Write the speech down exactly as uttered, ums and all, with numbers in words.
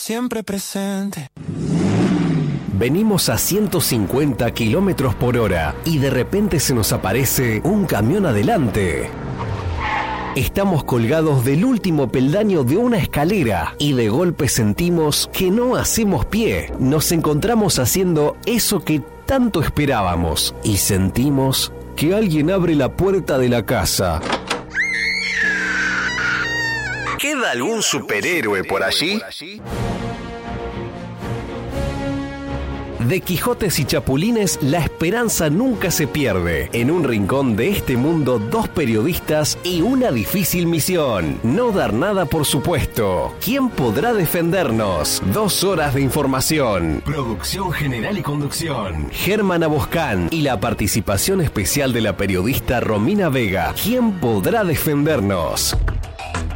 siempre presente. Venimos a ciento cincuenta kilómetros por hora y de repente se nos aparece un camión adelante. Estamos colgados del último peldaño de una escalera y de golpe sentimos que no hacemos pie. Nos encontramos haciendo eso que tanto esperábamos y sentimos que alguien abre la puerta de la casa. ¿Queda algún superhéroe por allí? De Quijotes y Chapulines, la esperanza nunca se pierde. En un rincón de este mundo, dos periodistas y una difícil misión: no dar nada por supuesto. ¿Quién podrá defendernos? Dos horas de información. Producción general y conducción: Germán Aboscán y la participación especial de la periodista Romina Vega. ¿Quién podrá defendernos?